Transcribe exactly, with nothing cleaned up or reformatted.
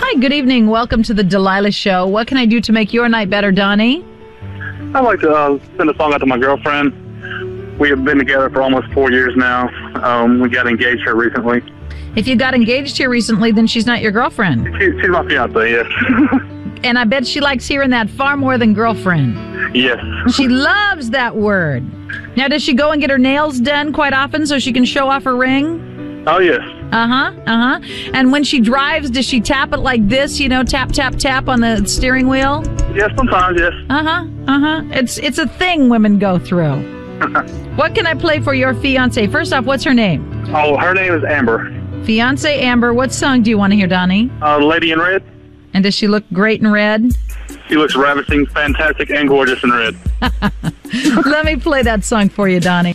Hi, good evening. Welcome to the Delilah Show. What can I do to make your night better, Donnie? I'd like to uh, send a song out to my girlfriend. We have been together for almost four years now. Um, we got engaged here recently. If you got engaged here recently, then she's not your girlfriend. She, she's my fiance, yes. And I bet she likes hearing that far more than girlfriend. Yes. She loves that word. Now, does she go and get her nails done quite often so she can show off her ring? Oh, yes. Uh-huh, uh-huh. And when she drives, does she tap it like this, you know, tap, tap, tap on the steering wheel? Yes, sometimes, yes. Uh-huh, uh-huh. It's, it's a thing women go through. What can I play for your fiance? First off, what's her name? Oh, her name is Amber. Fiance Amber, what song do you want to hear, Donnie? Uh, Lady in Red. And does she look great in red? She looks ravishing, fantastic, and gorgeous in red. Let me play that song for you, Donnie.